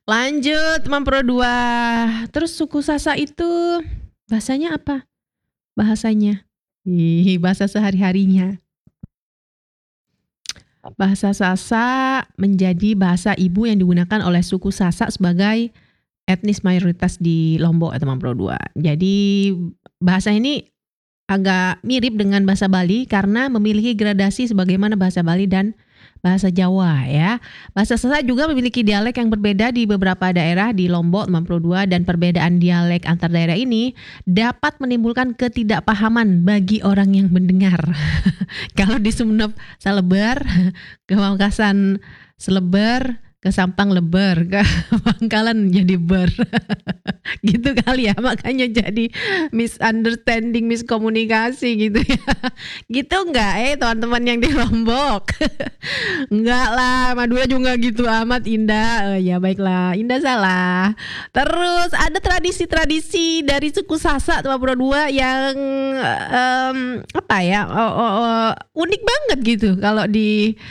Lanjut Mampro 2. Terus suku Sasak itu bahasanya apa? Bahasanya. Bahasa sehari-harinya. Bahasa Sasak menjadi bahasa ibu yang digunakan oleh suku Sasak sebagai etnis mayoritas di Lombok atau Mampro 2. Jadi bahasa ini agak mirip dengan bahasa Bali karena memiliki gradasi sebagaimana bahasa Bali dan bahasa Jawa ya. Bahasa Sasak juga memiliki dialek yang berbeda di beberapa daerah di Lombok, Mampro 2, dan perbedaan dialek antar daerah ini dapat menimbulkan ketidakpahaman bagi orang yang mendengar. Kalau di Sumenep Saleber, ke Pamekasan Seleber, ke Sampang Leber, ke Bangkalan jadi ber. Gitu kali ya, makanya jadi misunderstanding, miskomunikasi gitu ya. Gitu enggak teman-teman yang di Lombok? Enggak lah, Madura juga gitu amat Indah. Ya baiklah, Indah salah. Terus ada tradisi-tradisi dari suku Sasak Mampro 2 yang unik banget gitu. Kalau di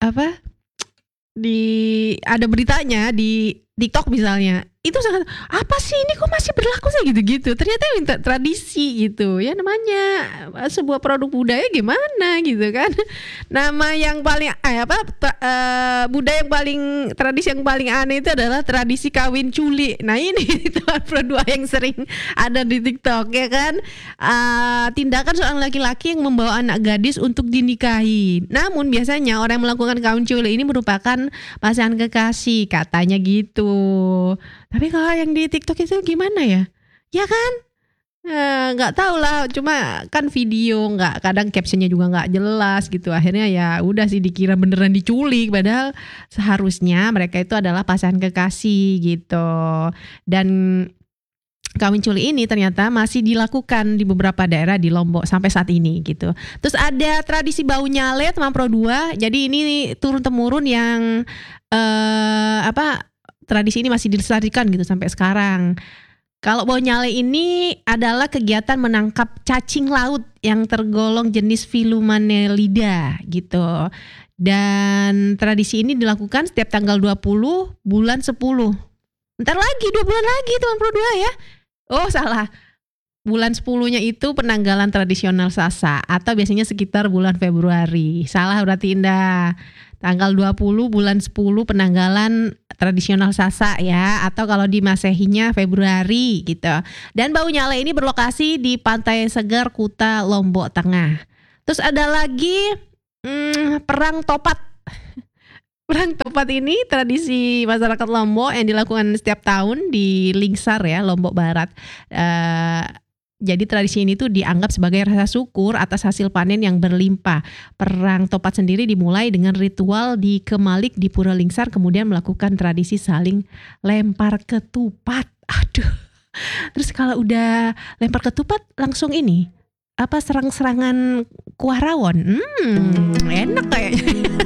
ada beritanya di TikTok misalnya, itu sangat apa sih ini kok masih berlaku sih gitu-gitu. Ternyata minta tradisi gitu ya, namanya sebuah produk budaya gimana gitu kan. Nama yang paling budaya yang paling, tradisi yang paling aneh itu adalah tradisi kawin culik. Nah ini produk yang sering ada di TikTok ya kan. Tindakan seorang laki-laki yang membawa anak gadis untuk dinikahi. Namun biasanya orang yang melakukan kawin culik ini merupakan pasangan kekasih, katanya gitu. Tapi kalau yang di TikTok itu gimana ya? Ya kan? Nggak tahu lah. Cuma kan video nggak, kadang captionnya juga nggak jelas gitu. Akhirnya ya udah sih dikira beneran diculik. Padahal seharusnya mereka itu adalah pasangan kekasih gitu. Dan kawin culik ini ternyata masih dilakukan di beberapa daerah di Lombok sampai saat ini gitu. Terus ada tradisi bau nyale Mampro 2. Jadi ini turun-temurun yang tradisi ini masih dilestarikan gitu sampai sekarang. Kalau bau nyale ini adalah kegiatan menangkap cacing laut yang tergolong jenis Philumanelida gitu. Dan tradisi ini dilakukan setiap tanggal 20 bulan 10. Bentar lagi 2 bulan lagi teman Pro 2 ya. Oh salah. Bulan 10-nya itu penanggalan tradisional Sasak atau biasanya sekitar bulan Februari. Salah berarti Indah. Tanggal 20 bulan 10 penanggalan tradisional Sasak ya, atau kalau di Masehinya Februari gitu. Dan bau nyale ini berlokasi di Pantai Segar, Kuta, Lombok Tengah. Terus ada lagi perang topat. Perang topat ini tradisi masyarakat Lombok yang dilakukan setiap tahun di Lingsar ya, Lombok Barat. Jadi tradisi ini tuh dianggap sebagai rasa syukur atas hasil panen yang berlimpah. Perang topat sendiri dimulai dengan ritual di Kemalik di Pura Lingsar, kemudian melakukan tradisi saling lempar ketupat. Aduh. Terus kalau udah lempar ketupat langsung ini serang-serangan kuah rawon. Enak kayaknya.